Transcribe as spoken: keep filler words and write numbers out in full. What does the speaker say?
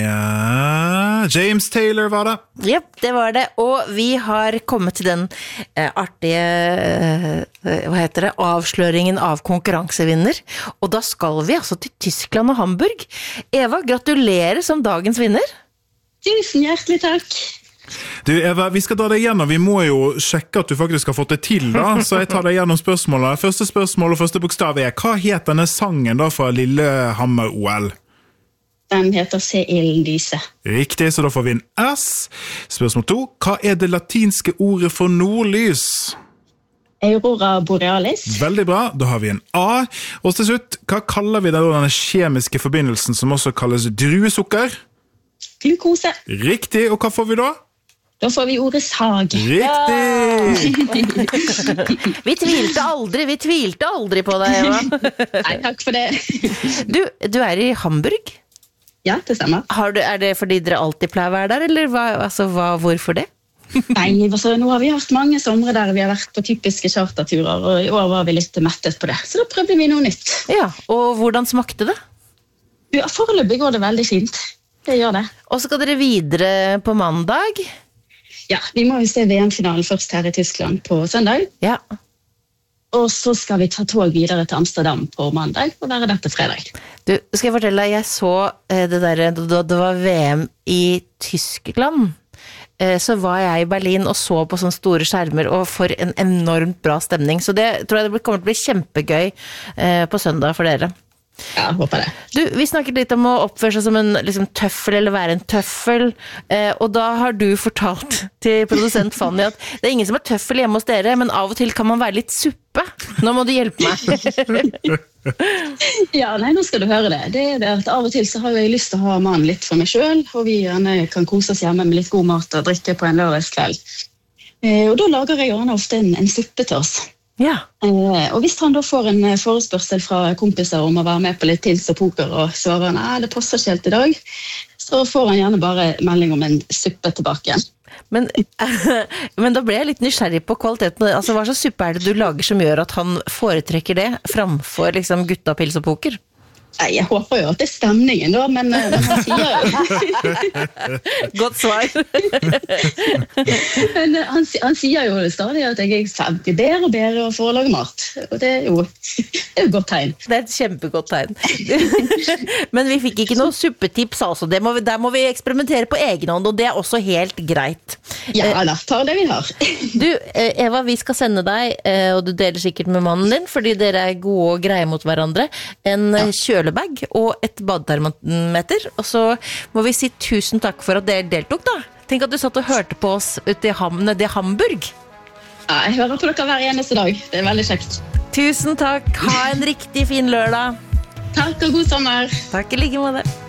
Ja, James Taylor var det. Jep, det var det. Og vi har kommet til den eh, artige, eh, hva heter det, avsløringen av konkurransevinner. Og da skal vi altså til Tyskland og Hamburg. Eva, gratulerer som dagens vinner. Tusen hjertelig takk. Du Eva, vi skal dra deg gjennom, vi må jo sjekke at du faktisk har fått det til da, så jeg tar deg gjennom spørsmålet. Første spørsmål og første bokstav er, hva het denne sangen da fra Lillehammer-O L? Den heter Se ilden lyse. Riktig, så da får vi en S. Spørsmål to, hva er det latinske ordet for nordlys? Aurora borealis. Veldig bra, da har vi en A. Og til slutt, hva kaller vi denne kjemiske forbindelsen som også kalles druesukker? Glukose. Riktig, og hva får vi da? Da får vi ordet sag. Riktig! Vi tvilte aldri, vi tvilte aldri på deg, Eva. Nei, takk for det. Du, du er i Hamburg? Ja, det stemmer. Har du, er det fordi dere alltid pleier å være der, eller hva, altså, hva, hvorfor det? Nei, altså, nå har vi haft mange somre der vi har vært på typiske charterturer, og i år var vi litt mettet på det, så da prøvde vi noe nytt. Ja, og hvordan smakte det? Ja, foreløpig går det veldig fint. Det gjør det. Og så skal dere videre på mandag? Ja, vi må jo se V M-finalen først her i Tyskland på søndag. Ja. Og så skal vi ta tog videre til Amsterdam på mandag og være der til fredag. Du, skal jeg fortelle deg, jeg så eh, det der, da det var V M i Tyskland, eh, så var jeg i Berlin og så på sånne store skjermer, og for en enormt bra stemning. Så det tror jeg det kommer til å bli kjempegøy eh, på søndag for dere. Ja, håper det. Du, vi snakket litt om å oppføre seg som en liksom, tøffel, eller være en tøffel, eh, og da har du fortalt til produsent Fanny at det er ingen som er tøffel hjemme hos dere, men av og til kan man være litt suppe. Nå må du hjelpe meg. Ja, nei, nå skal du høre det. Det er det at av og til så har jeg lyst til å ha mannen litt for meg selv, og vi gjerne kan kose oss hjemme med litt god mat og drikke på en lørdagskveld. Eh, og da lager jeg gjerne ofte en, en suppe til oss. Ja. Eh, og hvis han da får en forespørsel fra kompiser om å være med på litt pils og poker, og svarer han, nei, det passer ikke helt i dag, så får han gjerne bare melding om en suppe tilbake igjen. Men, men da ble jeg litt nysgjerrig på kvaliteten. Altså, hva slags suppe er det du lager som gjør at han foretrekker det framfor liksom, gutta, pils og poker? Nei, jeg håper jo at det er stemningen da, men, men han sier jo... Godt svar. men han, han sier jo stadig at jeg er bedre og bedre for å lage mat. Og det er jo det er et godt tegn. Det er et kjempegodt tegn. Men vi fikk ikke noe suppetips, altså. Det må vi, der må vi eksperimentere på egen hånd, og det er også helt greit. Ja da, tar det vi har. Du, Eva, vi skal sende deg, og du deler sikkert med mannen din, fordi dere er gode og greie mot hverandre, en ja. kjølebag og et badetermometer, og så må vi si tusen takk for at dere deltok da. Tenk at du satt og hørte på oss ute i, Ham, i Hamburg. Ja, jeg hører på dere hver eneste dag. Det er veldig kjekt. Tusen takk. Ha en riktig fin lørdag. Takk og god sommer. Takk i like måte.